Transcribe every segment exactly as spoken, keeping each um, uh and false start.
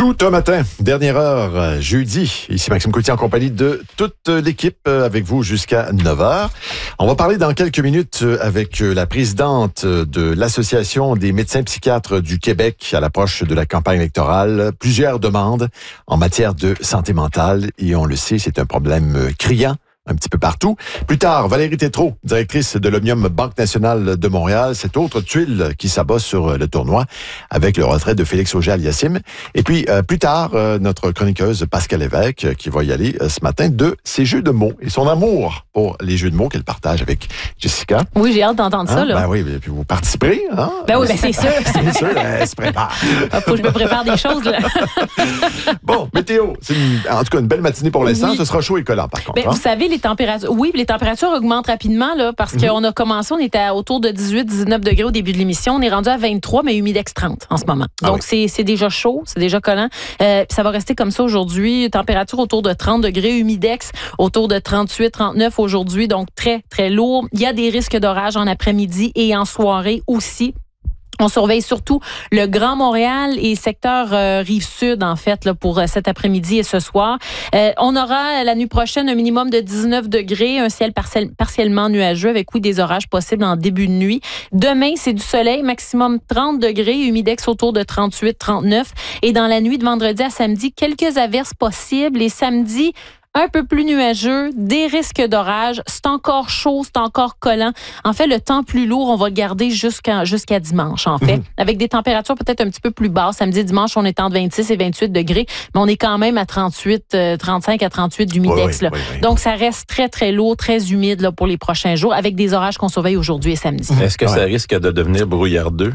Tout un matin, dernière heure, euh, jeudi. Ici Maxime Coutier en compagnie de toute l'équipe euh, avec vous jusqu'à neuf heures. On va parler dans quelques minutes euh, avec euh, la présidente de l'Association des médecins psychiatres du Québec à l'approche de la campagne électorale. Plusieurs demandes en matière de santé mentale et on le sait, c'est un problème euh, criant un petit peu partout. Plus tard, Valérie Tétrault, directrice de l'Omnium Banque Nationale de Montréal, cette autre tuile qui s'abat sur le tournoi avec le retrait de Félix Auger-Aliassime. Et puis, euh, plus tard, euh, notre chroniqueuse Pascal Lévesque euh, qui va y aller euh, ce matin de ses jeux de mots et son amour pour les jeux de mots qu'elle partage avec Jessica. Oui, j'ai hâte d'entendre hein? ça. Là. Ben oui, et puis vous participerez. Hein? Ben oui, ben c'est sûr. C'est sûr, elle se prépare. Faut que je me prépare des choses. Là. Bon, météo, c'est une, en tout cas une belle matinée pour l'instant. Oui. Ce sera chaud et collant par contre. Ben, hein? Vous savez, les températures, oui, les températures augmentent rapidement là, parce mm-hmm. qu'on a commencé, on était à autour de dix-huit dix-neuf degrés au début de l'émission. On est rendu à vingt-trois, mais humidex trente en ce moment. Ah Donc, oui. c'est, c'est déjà chaud, c'est déjà collant. Euh, puis ça va rester comme ça aujourd'hui. Température autour de trente degrés, humidex autour de trente-huit trente-neuf aujourd'hui. Donc, très, très lourd. Il y a des risques d'orage en après-midi et en soirée aussi. On surveille surtout le Grand Montréal et secteur euh, Rive-Sud, en fait, là, pour euh, cet après-midi et ce soir. Euh, on aura la nuit prochaine un minimum de dix-neuf degrés, un ciel partiel, partiellement nuageux avec, oui, des orages possibles en début de nuit. Demain, c'est du soleil, maximum trente degrés, humidex autour de trente-huit trente-neuf. Et dans la nuit de vendredi à samedi, quelques averses possibles. Et samedi, un peu plus nuageux, des risques d'orage. C'est encore chaud, c'est encore collant. En fait, le temps plus lourd, on va le garder jusqu'à, jusqu'à dimanche, en fait. Mmh. Avec des températures peut-être un petit peu plus basses. Samedi, dimanche, on est entre vingt-six et vingt-huit degrés, mais on est quand même à trente-huit, trente-cinq à trente-huit d'humidex. Oui, oui, oui, oui. Donc, ça reste très, très lourd, très humide là, pour les prochains jours, avec des orages qu'on surveille aujourd'hui et samedi. Est-ce que ouais. ça risque de devenir brouillardeux?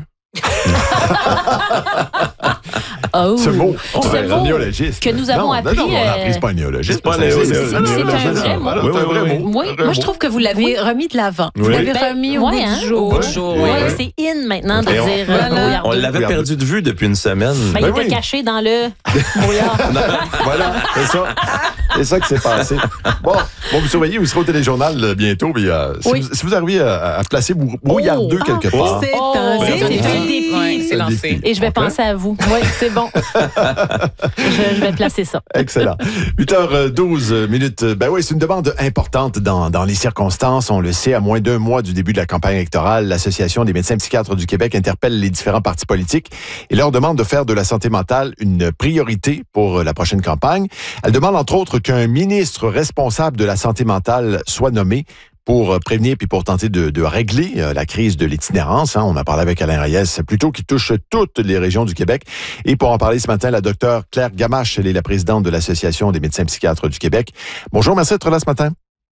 Oh, ce mot, oh, ce mot néologisme. Que nous avons non, appris. Non, non, on a appris, c'est pas un néologisme. C'est pas un néologisme. C'est un vrai mot. Oui, un vrai mot. Oui, moi, je trouve que vous l'avez oui. remis de l'avant. Oui. Vous l'avez ben, remis au ouais, bout hein? du jour. Au jour. Oui, oui. C'est in maintenant de Et dire on, euh, voilà. On l'avait perdu de vue depuis une semaine. Ben, ben il oui. était caché dans le brouillard. Voilà, c'est ça. C'est ça qui s'est passé. Bon, bon, vous surveillez, vous serez au téléjournal euh, bientôt. Mais, euh, si, oui. vous, si vous arrivez à, à placer brouillardeux oh, quelque oh, part. C'est oh, un, c'est c'est un défi. Ouais, c'est lancé. Et je vais okay. penser à vous. Oui, c'est bon. je, je vais placer ça. Excellent. huit heures douze minutes. Ben oui, c'est une demande importante dans, dans les circonstances. On le sait, à moins d'un mois du début de la campagne électorale, l'Association des médecins psychiatres du Québec interpelle les différents partis politiques et leur demande de faire de la santé mentale une priorité pour la prochaine campagne. Elle demande entre autres qu'un ministre responsable de la santé mentale soit nommé pour prévenir puis pour tenter de, de régler euh, la crise de l'itinérance. Hein. On a parlé avec Alain Reyes, plutôt qui touche toutes les régions du Québec. Et pour en parler ce matin, la docteure Claire Gamache, elle est la présidente de l'Association des médecins psychiatres du Québec. Bonjour, merci d'être là ce matin.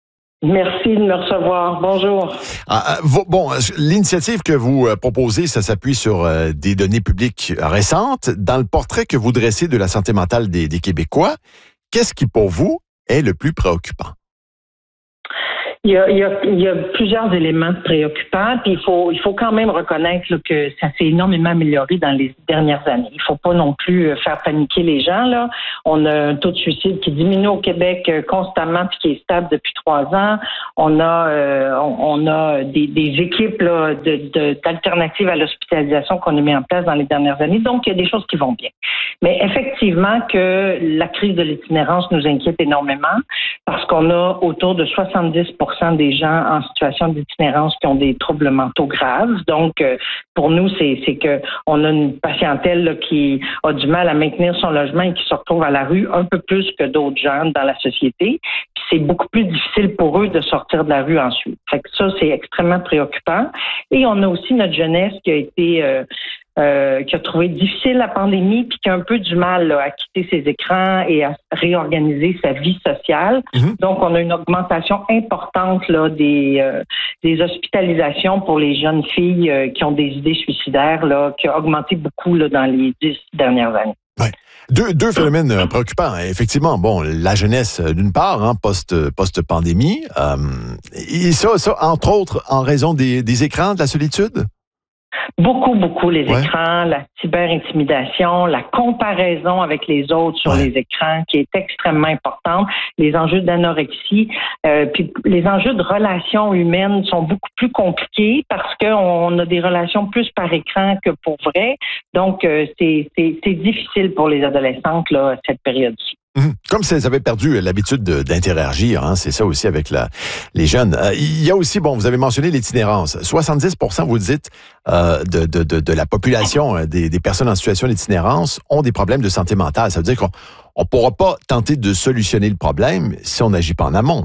Merci de me recevoir. Bonjour. Ah, bon, l'initiative que vous proposez, ça s'appuie sur euh, des données publiques récentes. Dans le portrait que vous dressez de la santé mentale des, des Québécois, qu'est-ce qui, pour vous, est le plus préoccupant? Il y, a, il, y a, il y a plusieurs éléments préoccupants, puis il faut, il faut quand même reconnaître là, que ça s'est énormément amélioré dans les dernières années. Il faut pas non plus faire paniquer les gens. Là. On a un taux de suicide qui diminue au Québec constamment, puis qui est stable depuis trois ans. On a, euh, on, on a des, des équipes là, de, de, d'alternatives à l'hospitalisation qu'on a mis en place dans les dernières années. Donc, il y a des choses qui vont bien. Mais effectivement que la crise de l'itinérance nous inquiète énormément parce qu'on a autour de soixante-dix pour cent des gens en situation d'itinérance qui ont des troubles mentaux graves. Donc, euh, pour nous, c'est, c'est que on a une patientèle là, qui a du mal à maintenir son logement et qui se retrouve à la rue un peu plus que d'autres gens dans la société. Puis c'est beaucoup plus difficile pour eux de sortir de la rue ensuite. Fait que ça, c'est extrêmement préoccupant. Et on a aussi notre jeunesse qui a été euh, Euh, qui a trouvé difficile la pandémie puis qui a un peu du mal là, à quitter ses écrans et à réorganiser sa vie sociale. Mm-hmm. Donc, on a une augmentation importante là, des, euh, des hospitalisations pour les jeunes filles euh, qui ont des idées suicidaires, là, qui a augmenté beaucoup là, dans les dix dernières années. Ouais. Deux, deux phénomènes euh, préoccupants. Effectivement, bon, la jeunesse d'une part, hein, post, post-pandémie, euh, et ça, ça, entre autres, en raison des, des écrans, de la solitude? Beaucoup, beaucoup les Ouais. écrans, la cyber-intimidation, la comparaison avec les autres sur Ouais. les écrans qui est extrêmement importante, les enjeux d'anorexie, euh, puis les enjeux de relations humaines sont beaucoup plus compliqués parce qu'on a des relations plus par écran que pour vrai. Donc, euh, c'est, c'est, c'est difficile pour les adolescentes, là, cette période-ci. Mhm. Comme si elles avaient perdu l'habitude de- d'interagir, hein, c'est ça aussi avec la, les jeunes. Euh, il y a aussi, bon, vous avez mentionné l'itinérance. soixante-dix pour cent, vous le dites, euh, de, de, de, de la population, euh, des, des personnes en situation d'itinérance ont des problèmes de santé mentale. Ça veut dire qu'on ne pourra pas tenter de solutionner le problème si on n'agit pas en amont.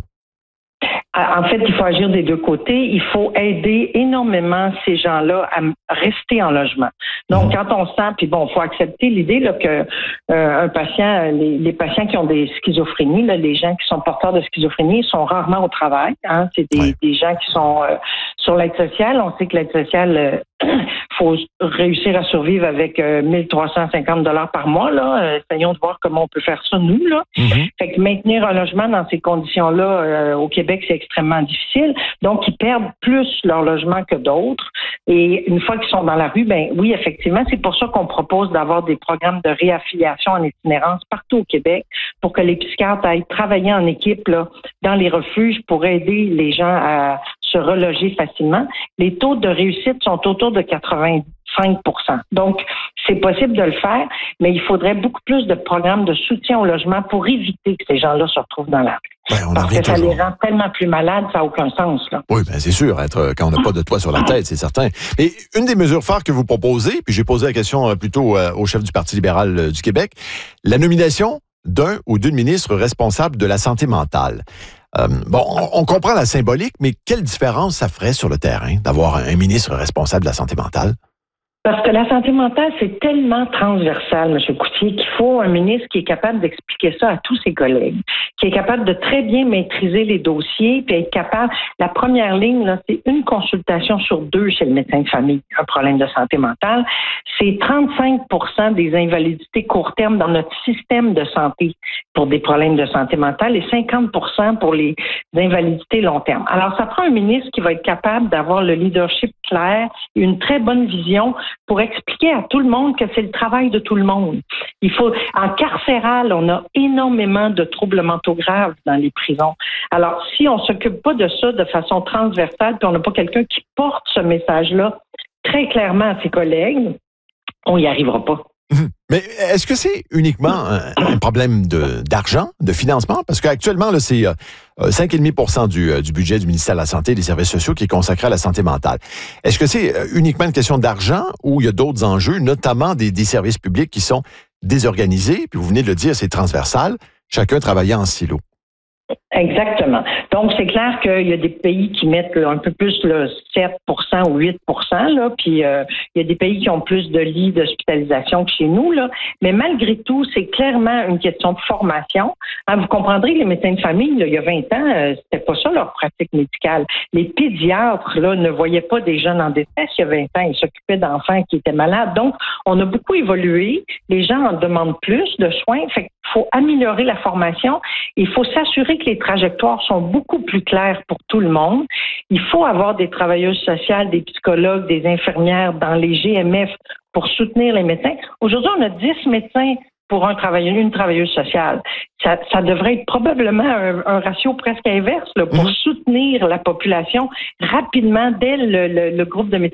En fait, il faut agir des deux côtés. Il faut aider énormément ces gens-là à m- rester en logement. Donc, quand on sent, puis bon, il faut accepter l'idée là, que euh, un patient, les, les patients qui ont des schizophrénies, là, les gens qui sont porteurs de schizophrénie, sont rarement au travail. Hein. C'est des, Ouais. des gens qui sont euh, sur l'aide sociale. On sait que l'aide sociale, il euh, faut réussir à survivre avec euh, mille trois cent cinquante dollars par mois. Là. Euh, essayons de voir comment on peut faire ça, nous. Là. Mhm. Fait que maintenir un logement dans ces conditions-là euh, au Québec, c'est extrêmement difficile. Donc, ils perdent plus leur logement que d'autres. Et une fois qu'ils sont dans la rue, ben oui, effectivement, c'est pour ça qu'on propose d'avoir des programmes de réaffiliation en itinérance partout au Québec pour que les psychiatres aillent travailler en équipe là, dans les refuges pour aider les gens à se reloger facilement. Les taux de réussite sont autour de quatre-vingt-cinq pour cent. Donc, c'est possible de le faire, mais il faudrait beaucoup plus de programmes de soutien au logement pour éviter que ces gens-là se retrouvent dans la rue. Ouais, on en Parce revient que ça toujours. les rend tellement plus malades, ça n'a aucun sens. Là. Oui, ben c'est sûr, être quand on n'a pas de toit sur la tête, c'est certain. Mais une des mesures phares que vous proposez, puis j'ai posé la question euh, plutôt euh, au chef du Parti libéral euh, du Québec, la nomination d'un ou d'une ministre responsable de la santé mentale. Euh, bon, on, on comprend la symbolique, mais quelle différence ça ferait sur le terrain d'avoir un, un ministre responsable de la santé mentale? Parce que la santé mentale, c'est tellement transversal, M. Coutier, qu'il faut un ministre qui est capable d'expliquer ça à tous ses collègues, qui est capable de très bien maîtriser les dossiers, puis être capable. La première ligne, là, c'est une consultation sur deux chez le médecin de famille, un problème de santé mentale. C'est trente-cinq pour cent des invalidités court terme dans notre système de santé pour des problèmes de santé mentale et cinquante pour cent pour les invalidités long terme. Alors, ça prend un ministre qui va être capable d'avoir le leadership clair, une très bonne vision pour expliquer à tout le monde que c'est le travail de tout le monde. Il faut, en carcéral, on a énormément de troubles mentaux graves dans les prisons. Alors, si on s'occupe pas de ça de façon transversale, puis on n'a pas quelqu'un qui porte ce message-là très clairement à ses collègues, on n'y arrivera pas. Mais est-ce que c'est uniquement un, un problème de, d'argent, de financement? Parce qu'actuellement, là, c'est euh, cinq virgule cinq pour cent du, euh, du budget du ministère de la Santé et des Services sociaux qui est consacré à la santé mentale. Est-ce que c'est euh, uniquement une question d'argent ou il y a d'autres enjeux, notamment des, des services publics qui sont désorganisés? Puis vous venez de le dire, c'est transversal, chacun travaillant en silo. Exactement. Donc, c'est clair qu'il y a des pays qui mettent là, un peu plus là, sept pour cent ou huit pour cent, là, puis euh, il y a des pays qui ont plus de lits d'hospitalisation que chez nous, là. Mais malgré tout, c'est clairement une question de formation. Hein, vous comprendrez que les médecins de famille, là, il y a vingt ans, euh, c'était pas ça leur pratique médicale. Les pédiatres, là, ne voyaient pas des jeunes en détresse il y a vingt ans. Ils s'occupaient d'enfants qui étaient malades. Donc, on a beaucoup évolué. Les gens en demandent plus de soins. Fait qu'il faut améliorer la formation. Il faut s'assurer que les trajectoires sont beaucoup plus claires pour tout le monde. Il faut avoir des travailleuses sociales, des psychologues, des infirmières dans les G M F pour soutenir les médecins. Aujourd'hui, on a dix médecins pour un travailleur, une travailleuse sociale. Ça, ça devrait être probablement un, un ratio presque inverse là, pour mmh. soutenir la population rapidement dès le, le, le groupe de médecins